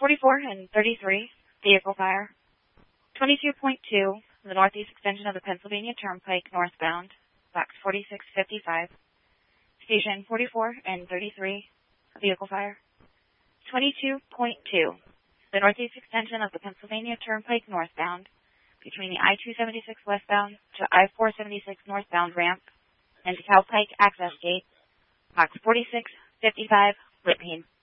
44 and 33, vehicle fire. 22.2, the northeast extension of the Pennsylvania Turnpike northbound, box 4655. Station 44 and 33, vehicle fire. 22.2, the northeast extension of the Pennsylvania Turnpike northbound, between the I-276 westbound to I-476 northbound ramp and the Cowpike access gate, box 4655, Whitpain.